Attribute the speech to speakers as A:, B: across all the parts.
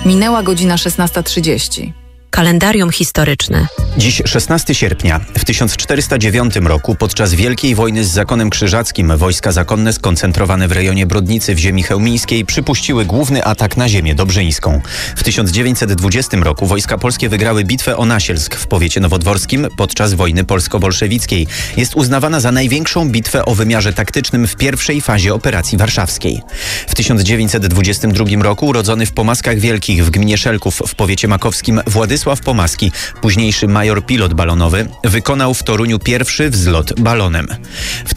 A: Minęła godzina 16:30.
B: Kalendarium historyczne.
C: Dziś 16 sierpnia. W 1409 roku podczas Wielkiej Wojny z Zakonem Krzyżackim wojska zakonne skoncentrowane w rejonie Brodnicy w ziemi chełmińskiej przypuściły główny atak na ziemię dobrzyńską. W 1920 roku wojska polskie wygrały bitwę o Nasielsk w powiecie nowodworskim podczas wojny polsko-bolszewickiej. Jest uznawana za największą bitwę o wymiarze taktycznym w pierwszej fazie operacji warszawskiej. W 1922 roku urodzony w Pomaskach Wielkich w gminie Szelków w powiecie makowskim Władysław Pomaski, późniejszy major pilot balonowy, wykonał w Toruniu pierwszy wzlot balonem. W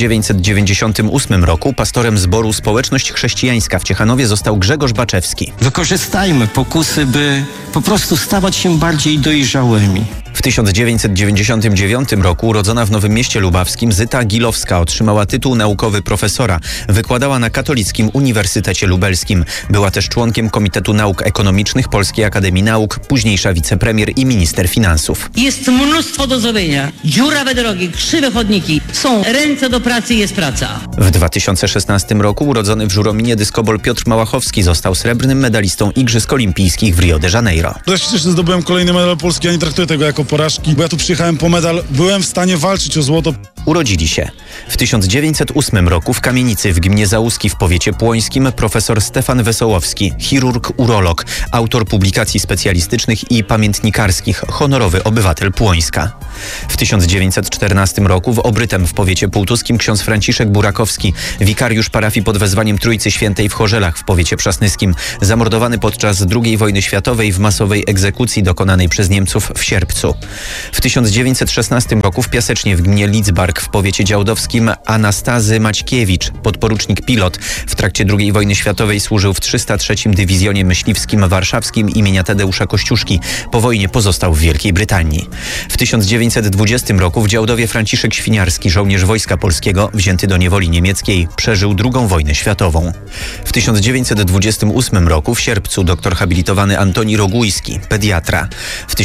C: 1998 roku pastorem zboru Społeczność Chrześcijańska w Ciechanowie został Grzegorz Baczewski.
D: Wykorzystajmy pokusy, by po prostu stawać się bardziej dojrzałymi.
C: W 1999 roku urodzona w Nowym Mieście Lubawskim Zyta Gilowska otrzymała tytuł naukowy profesora. Wykładała na Katolickim Uniwersytecie Lubelskim. Była też członkiem Komitetu Nauk Ekonomicznych Polskiej Akademii Nauk, późniejsza wicepremier i minister finansów.
E: Jest mnóstwo do zrobienia. Dziurawe drogi, krzywe chodniki. Są ręce do pracy i jest praca.
C: W 2016 roku urodzony w Żurominie dyskobol Piotr Małachowski został srebrnym medalistą Igrzysk Olimpijskich w Rio de Janeiro.
F: Wreszcie zdobyłem kolejny medal polski, ja nie traktuję tego jako porażki, bo ja tu przyjechałem po medal, byłem w stanie walczyć o złoto.
C: Urodzili się. W 1908 roku w Kamienicy w gminie Załuski w powiecie płońskim profesor Stefan Wesołowski, chirurg-urolog, autor publikacji specjalistycznych i pamiętnikarskich, honorowy obywatel Płońska. W 1914 roku w Obrytem w powiecie półtuskim ksiądz Franciszek Burakowski, wikariusz parafii pod wezwaniem Trójcy Świętej w Chorzelach w powiecie przasnyskim, zamordowany podczas II wojny światowej w masowej egzekucji dokonanej przez Niemców w Sierpcu. W 1916 roku w Piasecznie w gminie Lidzbark w powiecie działdowskim Anastazy Maćkiewicz, podporucznik pilot, w trakcie II wojny światowej służył w 303 Dywizjonie Myśliwskim Warszawskim imienia Tadeusza Kościuszki. Po wojnie pozostał w Wielkiej Brytanii. W 1920 roku w Działdowie Franciszek Świniarski, żołnierz Wojska Polskiego, wzięty do niewoli niemieckiej, przeżył II wojnę światową. W 1928 roku w sierpcu doktor habilitowany Antoni Rogujski, pediatra. W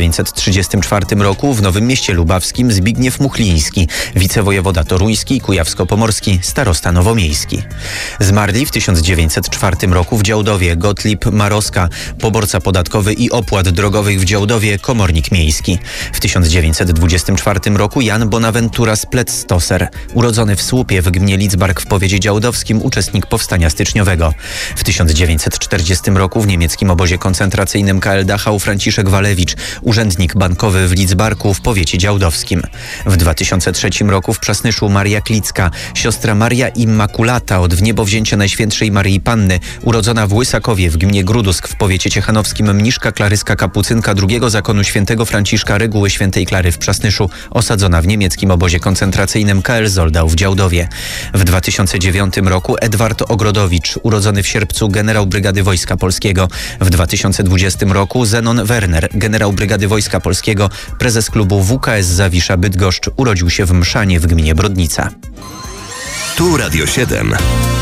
C: 1934 roku w Nowym Mieście Lubawskim Zbigniew Muchliński, wicewojewoda toruński, kujawsko-pomorski, starosta nowomiejski. Zmarli w 1904 roku w Działdowie Gottlieb Maroska, poborca podatkowy i opłat drogowych w Działdowie, komornik miejski. W 1924 roku Jan Bonaventura Spletstoser, urodzony w Słupie w gminie Lidzbark w powiecie działdowskim, uczestnik powstania styczniowego. W 1940 roku w niemieckim obozie koncentracyjnym KL Dachau Franciszek Walewicz, urzędnik bankowy w Lidzbarku w powiecie działdowskim. W 2003 roku w Przasnyszu Maria Klicka, siostra Maria Immaculata od wniebowzięcia Najświętszej Maryi Panny, urodzona w Łysakowie w gminie Grudusk w powiecie ciechanowskim, mniszka klaryska kapucynka II zakonu świętego Franciszka Reguły Świętej Klary w Przasnyszu, osadzona w niemieckim obozie koncentracyjnym KL Zoldau w Działdowie. W 2009 roku Edward Ogrodowicz, urodzony w Sierpcu, generał Brygady Wojska Polskiego. W 2020 roku Zenon Werner, generał Brygady Wojska Polskiego, prezes klubu WKS Zawisza Bydgoszcz, urodził się w Mszanie w gminie Brodnica.
G: Tu Radio 7.